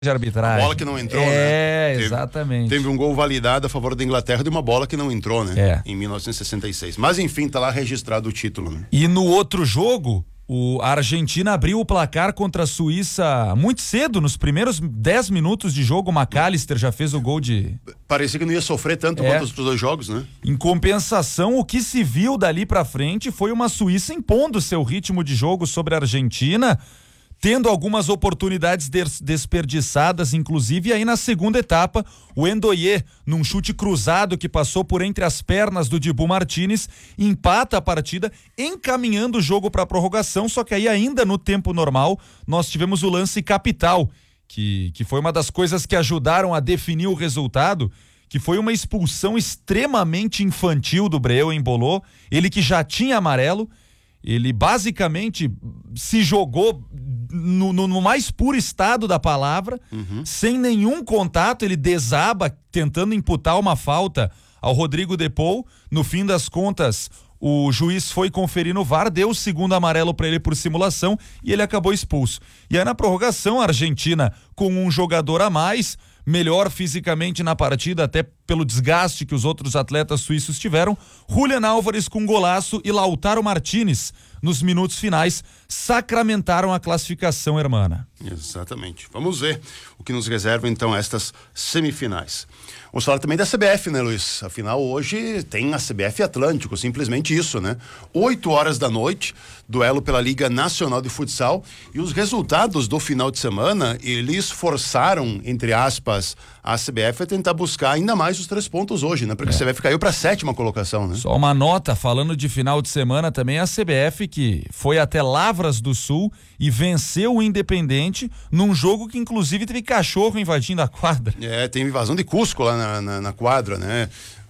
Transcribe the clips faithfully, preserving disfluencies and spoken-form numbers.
de arbitragem. A bola que não entrou, é, né? É, teve, exatamente. Teve um gol validado a favor da Inglaterra de uma bola que não entrou, né? É. Em mil novecentos e sessenta e seis. Mas enfim, tá lá registrado o título, né? E no outro jogo, o, a Argentina abriu o placar contra a Suíça muito cedo, nos primeiros dez minutos de jogo. O McAllister já fez o gol de... Parecia que não ia sofrer tanto É. quanto os outros dois jogos, né? Em compensação, o que se viu dali pra frente foi uma Suíça impondo seu ritmo de jogo sobre a Argentina, tendo algumas oportunidades des- desperdiçadas, inclusive. E aí na segunda etapa, o Endoye, num chute cruzado que passou por entre as pernas do Dibu Martínez, empata a partida, encaminhando o jogo para a prorrogação. Só que aí ainda no tempo normal, nós tivemos o lance capital, que, que foi uma das coisas que ajudaram a definir o resultado, que foi uma expulsão extremamente infantil do Breu Embolo, ele que já tinha amarelo. Ele basicamente se jogou no, no, no mais puro estado da palavra, uhum. sem nenhum contato. Ele desaba tentando imputar uma falta ao Rodrigo De Paul. No fim das contas, o juiz foi conferir no V A R, deu o segundo amarelo para ele por simulação e ele acabou expulso. E aí na prorrogação, a Argentina com um jogador a mais, melhor fisicamente na partida, até pelo desgaste que os outros atletas suíços tiveram, Julián Álvares com golaço e Lautaro Martínez nos minutos finais sacramentaram a classificação, hermana. Exatamente. Vamos ver o que nos reserva então estas semifinais. Vamos falar também da C B F, né, Luiz? Afinal, hoje tem a C B F Atlântico, simplesmente isso, né? Oito horas da noite, duelo pela Liga Nacional de Futsal, e os resultados do final de semana, eles forçaram, entre aspas, a C B F a tentar buscar ainda mais os três pontos hoje, né? Porque é. a C B F caiu para a sétima colocação, né? Só uma nota, falando de final de semana também, a C B F que foi até Lavras do Sul e venceu o Independente num jogo que inclusive teve cachorro invadindo a quadra. É, tem invasão de Cusco lá na, na, na quadra, né?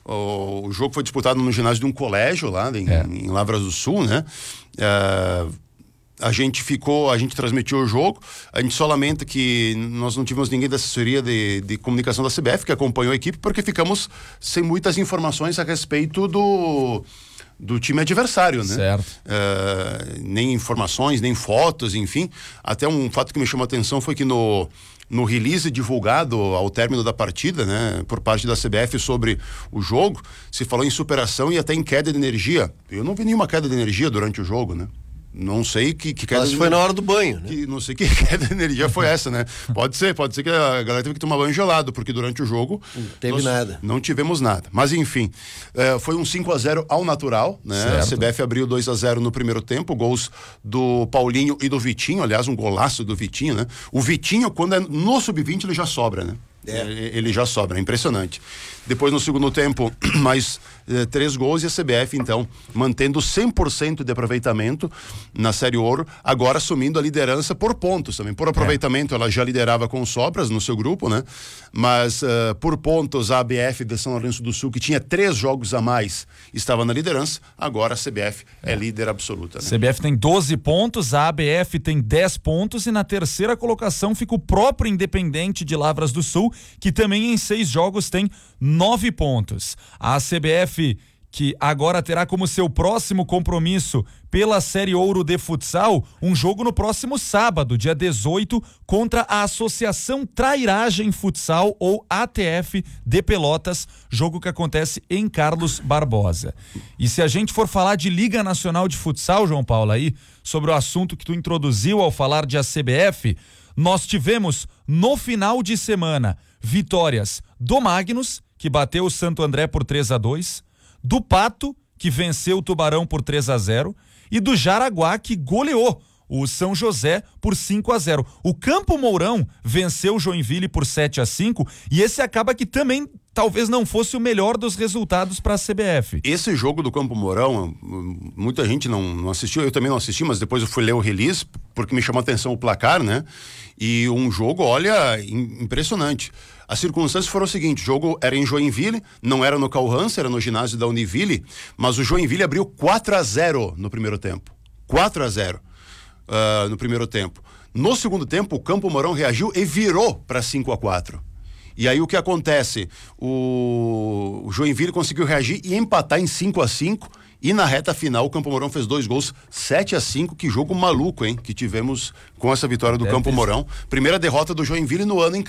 O, o jogo foi disputado no ginásio de um colégio lá em, é. em Lavras do Sul, né? É, a gente ficou, a gente transmitiu o jogo, a gente só lamenta que nós não tivemos ninguém da assessoria de, de comunicação da C B F que acompanhou a equipe, porque ficamos sem muitas informações a respeito do do time adversário, né? Certo. Uh, nem informações, nem fotos, enfim. Até um fato que me chamou a atenção foi que no no release divulgado ao término da partida, né, por parte da C B F sobre o jogo, se falou em superação e até em queda de energia. Eu não vi nenhuma queda de energia durante o jogo, né? Não sei que, que queda Mas de foi energia, na hora do banho, né? Que, não sei que queda de energia foi essa, né? Pode ser, pode ser que a galera teve que tomar banho gelado, porque durante o jogo não teve nada. Não tivemos nada. Mas enfim, é, foi um cinco a zero ao natural, né? Certo. A C B F abriu dois a zero no primeiro tempo, gols do Paulinho e do Vitinho, aliás, um golaço do Vitinho, né? O Vitinho, quando é no sub vinte, ele já sobra, né? É. Ele já sobra, é impressionante. Depois no segundo tempo, mais eh, três gols e a C B F então mantendo cem por cento de aproveitamento na Série Ouro, agora assumindo a liderança por pontos também. Por aproveitamento, é. ela já liderava com sobras no seu grupo, né? Mas uh, por pontos, a A B F de São Lourenço do Sul, que tinha três jogos a mais, estava na liderança. Agora a C B F é, é líder absoluta, né? C B F tem doze pontos, a A B F tem dez pontos e na terceira colocação fica o próprio Independente de Lavras do Sul, que também em seis jogos tem nove pontos. A C B F, que agora terá como seu próximo compromisso pela Série Ouro de Futsal, um jogo no próximo sábado, dia dezoito, contra a Associação Trairagem Futsal, ou A T F de Pelotas, jogo que acontece em Carlos Barbosa. E se a gente for falar de Liga Nacional de Futsal, João Paulo, aí, sobre o assunto que tu introduziu ao falar de A C B F, nós tivemos no final de semana vitórias do Magnus, que bateu o Santo André por três a dois, do Pato, que venceu o Tubarão por três a zero, e do Jaraguá, que goleou o São José por cinco a zero. O Campo Mourão venceu o Joinville por sete a cinco, e esse acaba que também talvez não fosse o melhor dos resultados para a C B F. Esse jogo do Campo Mourão, muita gente não, não assistiu, eu também não assisti, mas depois eu fui ler o release, porque me chamou a atenção o placar, né? E um jogo, olha, impressionante. As circunstâncias foram o seguinte: o jogo era em Joinville, não era no Calhansa, era no ginásio da Univille, mas o Joinville abriu quatro a zero no primeiro tempo. quatro a zero uh, no primeiro tempo. No segundo tempo, o Campo Mourão reagiu e virou para cinco a quatro. E aí o que acontece? O, o Joinville conseguiu reagir e empatar em cinco a cinco, E na reta final, o Campo Mourão fez dois gols, sete a cinco. Que jogo maluco, hein? Que tivemos com essa vitória do Deve Campo ter... Mourão. Primeira derrota do Joinville no ano em